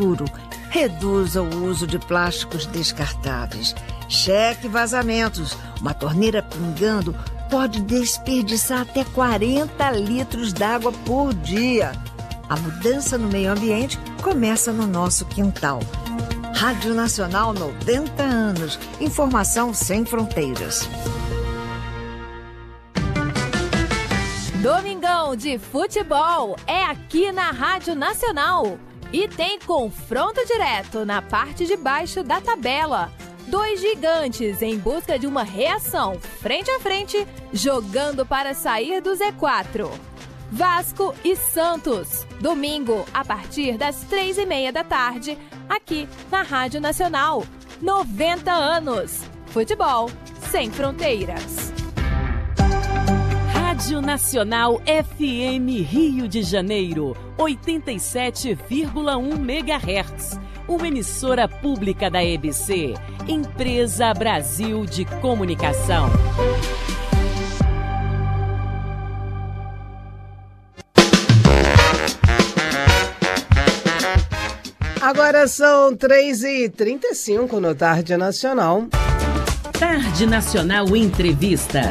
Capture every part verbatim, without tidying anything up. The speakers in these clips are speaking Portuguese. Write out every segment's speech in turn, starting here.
futuro. Reduza o uso de plásticos descartáveis. Cheque vazamentos. Uma torneira pingando pode desperdiçar até quarenta litros d'água por dia. A mudança no meio ambiente começa no nosso quintal. Rádio Nacional, noventa anos. Informação sem fronteiras. Domingão de futebol é aqui na Rádio Nacional. E tem confronto direto na parte de baixo da tabela. Dois gigantes em busca de uma reação frente a frente, jogando para sair do Z quatro. Vasco e Santos, domingo, a partir das três e meia da tarde, aqui na Rádio Nacional. noventa anos. Futebol sem fronteiras. Rádio Nacional F M Rio de Janeiro, oitenta e sete vírgula um megahertz. Uma emissora pública da E B C, Empresa Brasil de Comunicação. Agora são três e trinta e cinco no Tarde Nacional. Tarde Nacional Entrevista.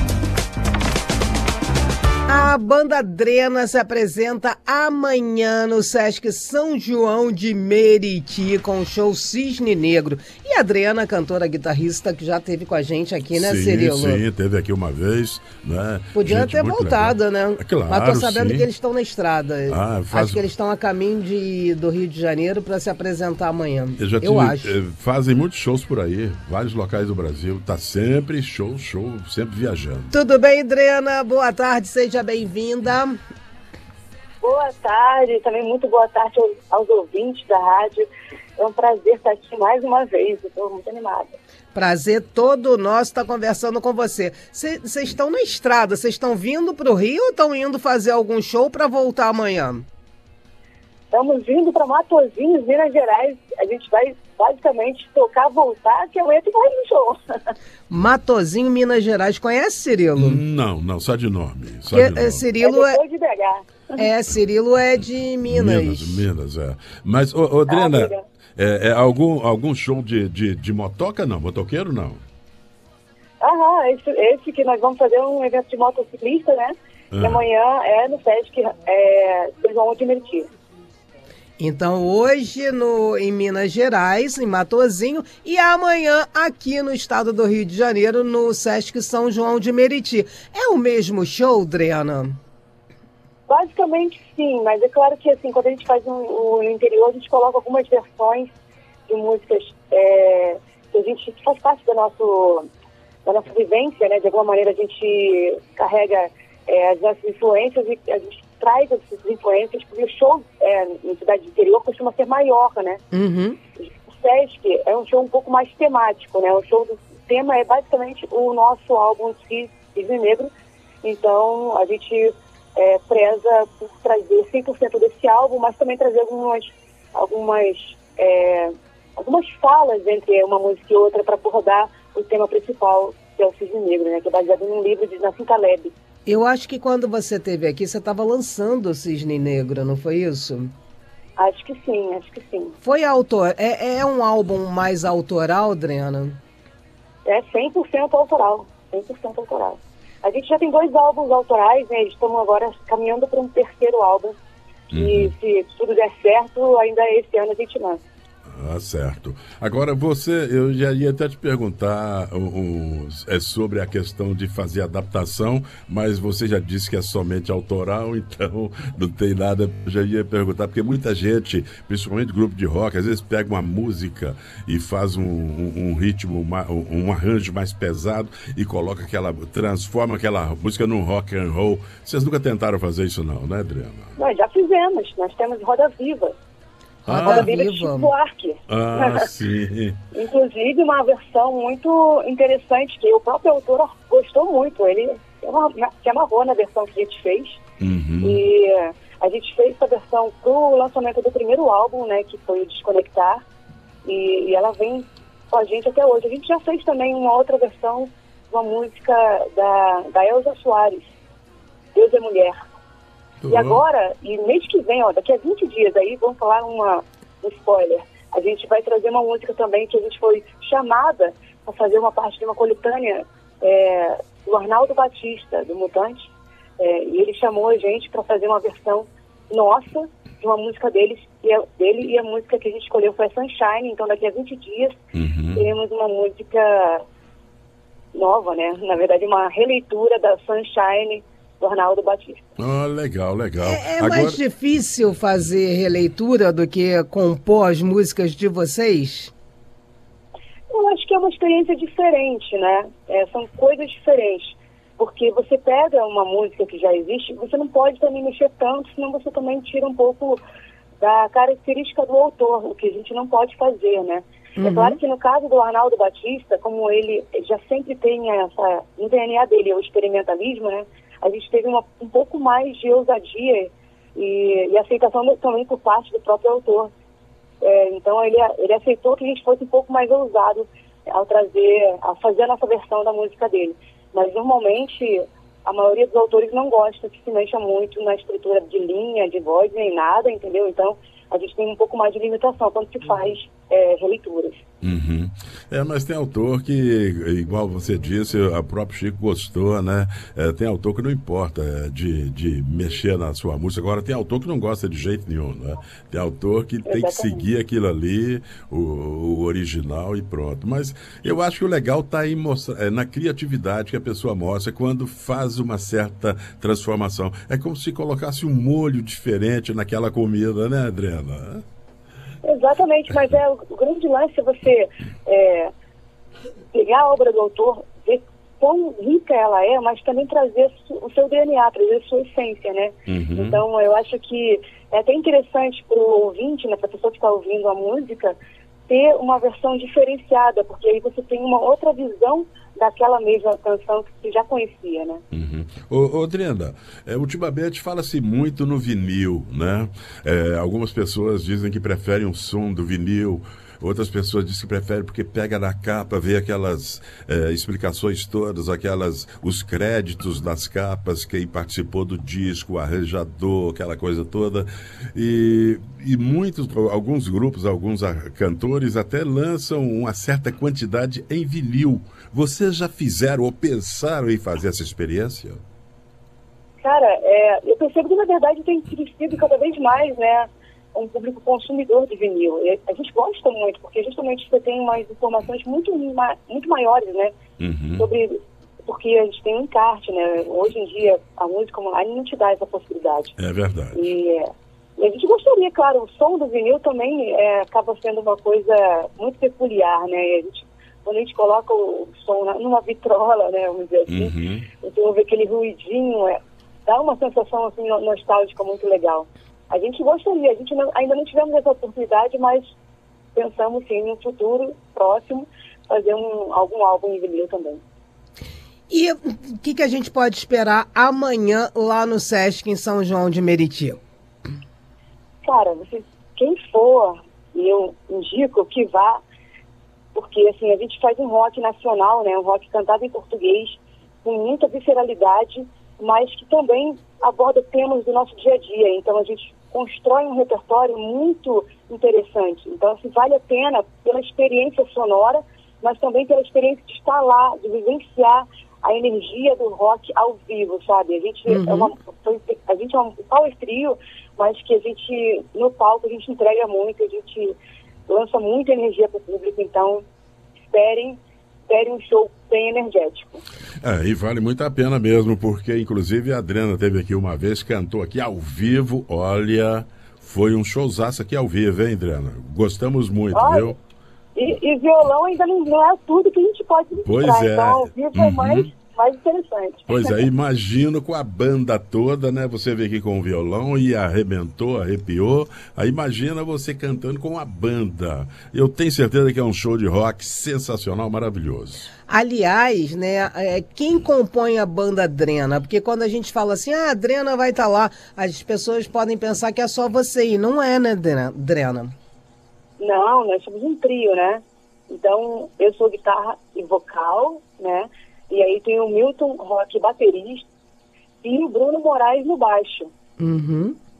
A banda Drena se apresenta amanhã no Sesc São João de Meriti com o show Cisne Negro. E a Drena, cantora guitarrista, que já esteve com a gente aqui, né, sim, Cirilo? Sim, teve aqui uma vez, né? Podia gente ter voltado, legal. né? É claro, mas tô sabendo sim. que eles estão na estrada. Ah, faz... Acho que eles estão a caminho de, do Rio de Janeiro para se apresentar amanhã. Eu, já Eu tive, acho. eh, Fazem muitos shows por aí, vários locais do Brasil. Tá sempre show, show, sempre viajando. Tudo bem, Drena? Boa tarde, seja bem-vinda. Boa tarde, também muito boa tarde aos, aos ouvintes da rádio. É um prazer estar aqui mais uma vez, eu estou muito animada. Prazer todo nosso estar conversando com você. Vocês estão na estrada, vocês estão vindo para o Rio ou estão indo fazer algum show para voltar amanhã? Estamos vindo para Matozinhos, Minas Gerais. A gente vai basicamente tocar, voltar, que amanhã tem mais um show. Matozinho, Minas Gerais. Conhece, Cirilo? Não, não, só de nome. Só que, de nome. Cirilo é depois de B H. É, Cirilo é de Minas. Minas, Minas, é. Mas, ô, ô Drena, Ah, é, é algum, algum show de, de, de motoca, não? Motoqueiro, não? Aham, esse, esse que nós vamos fazer um evento de motociclista, né? Uhum. E amanhã é no Sesc é, São João de Meriti. Então, hoje no, em Minas Gerais, em Matozinho, e amanhã aqui no estado do Rio de Janeiro, no Sesc São João de Meriti. É o mesmo show, Drena? Basicamente sim, mas é claro que assim, quando a gente faz no, no interior, a gente coloca algumas versões de músicas é, que a gente que faz parte da, nosso, da nossa vivência, né? De alguma maneira a gente carrega é, as nossas influências e a gente traz essas influências, porque o show é, em cidade de interior costuma ser maior, né? Uhum. O Sesc é um show um pouco mais temático, né? O show do o tema é basicamente o nosso álbum Cisne Negro, então a gente É, preza por trazer cem por cento desse álbum, mas também trazer algumas, algumas, é, algumas falas entre uma música e outra para abordar o tema principal, que é o Cisne Negro, né, que é baseado num livro de Nassim Taleb. Eu acho que quando você esteve aqui, você estava lançando o Cisne Negro, não foi isso? Acho que sim, acho que sim. Foi autor, é, é um álbum mais autoral, Drena? É cem por cento autoral, cem por cento autoral. A gente já tem dois álbuns autorais, né? Estamos agora caminhando para um terceiro álbum. Uhum. E se tudo der certo, ainda esse ano a gente lança. Ah, certo. Agora, você, eu já ia até te perguntar um, um, é sobre a questão de fazer adaptação, mas você já disse que é somente autoral, então não tem nada. Eu já ia perguntar, porque muita gente, principalmente grupo de rock, às vezes pega uma música e faz um, um, um ritmo, uma, um arranjo mais pesado e coloca aquela, transforma aquela música num rock and roll. Vocês nunca tentaram fazer isso não, né, Adriana? Nós já fizemos, nós temos Roda Viva. Ah, Roda Viva de Chico Buarque. Ah, sim. Inclusive uma versão muito interessante, que o próprio autor gostou muito. Ele se amarrou na versão que a gente fez. Uhum. E a gente fez essa versão pro lançamento do primeiro álbum, né, que foi o Desconectar. E, e ela vem com a gente até hoje. A gente já fez também uma outra versão, uma música da, da Elza Soares, Deus é Mulher. E agora, e mês que vem, ó, daqui a vinte dias aí, vamos falar uma, um spoiler. A gente vai trazer uma música também que a gente foi chamada para fazer uma parte de uma coletânea é, do Arnaldo Batista, do Mutante, é, e ele chamou a gente para fazer uma versão nossa de uma música deles, e a, dele, e a música que a gente escolheu foi Sunshine. Então daqui a vinte dias uhum. teremos uma música nova, né? Na verdade, uma releitura da Sunshine do Arnaldo Batista. Oh, legal, legal. É, é Agora... mais difícil fazer releitura do que compor as músicas de vocês? Eu acho que é uma experiência diferente, né? É, são coisas diferentes. Porque você pega uma música que já existe, você não pode também mexer tanto, senão você também tira um pouco da característica do autor, o que a gente não pode fazer, né? Uhum. É claro que no caso do Arnaldo Batista, como ele já sempre tem essa, no D N A dele, o experimentalismo, né? A gente teve uma, um pouco mais de ousadia e, e aceitação também por parte do próprio autor. É, então ele, ele aceitou que a gente fosse um pouco mais ousado ao trazer, a fazer a nossa versão da música dele. Mas normalmente a maioria dos autores não gosta que se mexa muito na estrutura de linha, de voz, nem nada, entendeu? Então a gente tem um pouco mais de limitação quando se faz é, releituras. Uhum. É, mas tem autor que, igual você disse, o próprio Chico gostou, né? É, tem autor que não importa é, de, de mexer na sua música. Agora, tem autor que não gosta de jeito nenhum, né? Tem autor que Exatamente. Tem que seguir aquilo ali, o, o original e pronto. Mas eu acho que o legal está aí mostra, é, na criatividade que a pessoa mostra quando faz uma certa transformação. É como se colocasse um molho diferente naquela comida, né, Adriana? Exatamente, mas é o, o grande lance é você é, pegar a obra do autor, ver quão rica ela é, mas também trazer o seu D N A, trazer a sua essência, né? Uhum. Então, eu acho que é até interessante para o ouvinte, né, para a pessoa que está ouvindo a música, ter uma versão diferenciada, porque aí você tem uma outra visão daquela mesma canção que você já conhecia, né? Uhum. Ô, ô Adriana, é, ultimamente fala-se muito no vinil, né? É, algumas pessoas dizem que preferem o som do vinil, outras pessoas dizem que preferem porque pega na capa, vê aquelas é, explicações todas, aquelas, os créditos das capas, quem participou do disco, o arranjador, aquela coisa toda. E, e muitos, alguns grupos, alguns cantores até lançam uma certa quantidade em vinil. Vocês já fizeram ou pensaram em fazer essa experiência? Cara, é, eu percebo que na verdade tem crescido cada vez mais, né? Um público consumidor de vinil. E a gente gosta muito, porque justamente você tem umas informações muito, muito maiores, né? Uhum. Sobre, porque a gente tem um encarte, né? Hoje em dia, a música online não te dá essa possibilidade. É verdade. E, e a gente gostaria, claro, o som do vinil também é, acaba sendo uma coisa muito peculiar, né? E a gente, quando a gente coloca o som na, numa vitrola, né? Vamos dizer assim, uhum. Você ouve aquele ruidinho, é, dá uma sensação assim, nostálgica muito legal. A gente gostaria, a gente não, ainda não tivemos essa oportunidade, mas pensamos sim, no futuro próximo, fazer um, algum álbum em vinil também. E o que, que a gente pode esperar amanhã lá no Sesc em São João de Meriti? Cara, você, quem for, eu indico que vá, porque assim, a gente faz um rock nacional, né, um rock cantado em português, com muita visceralidade, mas que também aborda temas do nosso dia a dia. Então a gente constrói um repertório muito interessante. Então, assim, vale a pena pela experiência sonora, mas também pela experiência de estar lá, de vivenciar a energia do rock ao vivo, sabe? A gente uhum. é uma, a gente é um power trio, mas que a gente, no palco, a gente entrega muito, a gente lança muita energia para o público. Então, esperem, esperem um show bem energético. É, e vale muito a pena mesmo, porque inclusive a Adriana teve aqui uma vez, cantou aqui ao vivo, olha, foi um showzaço aqui ao vivo, hein, Adriana? Gostamos muito, olha, viu? E, e violão ainda não, não é tudo que a gente pode mostrar, pois é. Então ao vivo uhum. é mais, mais interessante. Pois é, imagino com a banda toda, né? Você veio aqui com o violão e arrebentou, arrepiou. Aí imagina você cantando com a banda. Eu tenho certeza que é um show de rock sensacional, maravilhoso. Aliás, né, quem compõe a banda Drena? Porque quando a gente fala assim, ah, a Drena vai estar lá, as pessoas podem pensar que é só você, e não é, né, Drena? Não, nós somos um trio, né? Então, eu sou guitarra e vocal, né? E aí tem o Milton Rock, baterista, e o Bruno Moraes no baixo. Uhum.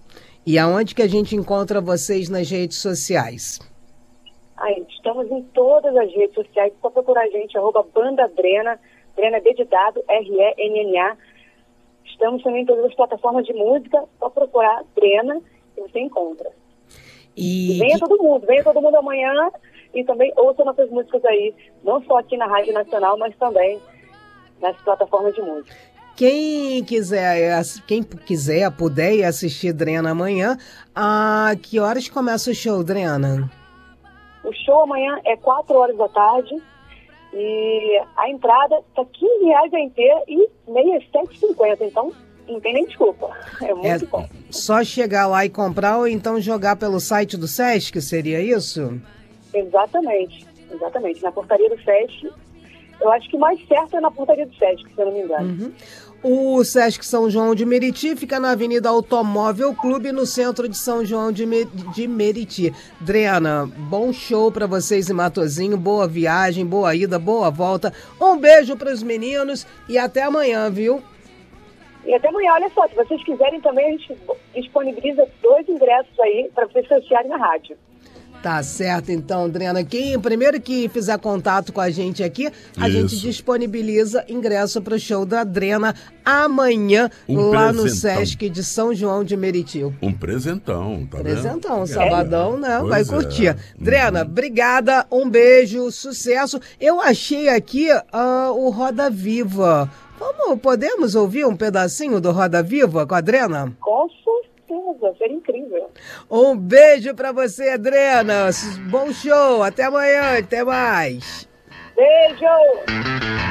E aonde que a gente encontra vocês nas redes sociais? Aí, estamos em todas as redes sociais, só procurar a gente, arroba Banda Drena, Drena D de dado, R E N N A. Estamos também em todas as plataformas de música, só procurar Drena que você encontra. E, e venha que... todo mundo, venha todo mundo amanhã e também ouça nossas músicas aí, não só aqui na Rádio Nacional, mas também nas plataformas de música. Quem quiser, quem quiser, puder ir assistir Drena amanhã, a que horas começa o show, Drena? O show amanhã é quatro horas da tarde e a entrada está quinze reais a inteira e meia sete e cinquenta, então não tem nem desculpa, é muito é bom. Só chegar lá e comprar ou então jogar pelo site do Sesc, seria isso? Exatamente, exatamente, na portaria do Sesc. Eu acho que mais certo é na portaria do Sesc, se eu não me engano. Uhum. O Sesc São João de Meriti fica na Avenida Automóvel Clube, no centro de São João de, Mer de Meriti. Drena, bom show para vocês em Matozinho, boa viagem, boa ida, boa volta. Um beijo para os meninos e até amanhã, viu? E até amanhã, olha só, se vocês quiserem também, a gente disponibiliza dois ingressos aí para vocês assistirem na rádio. Tá certo, então, Drena. Quem primeiro que fizer contato com a gente aqui, a Isso. gente disponibiliza ingresso para o show da Drena amanhã, um lá presentão. No Sesc de São João de Meriti. Um presentão, tá presentão, vendo? sabadão, né? Pois Vai é. curtir. Drena, obrigada, um beijo, sucesso. Eu achei aqui uh, o Roda Viva. Vamos, podemos ouvir um pedacinho do Roda Viva com a Drena? Com certeza, seria incrível. Um beijo pra você, Drena. Bom show, até amanhã, até mais. Beijo!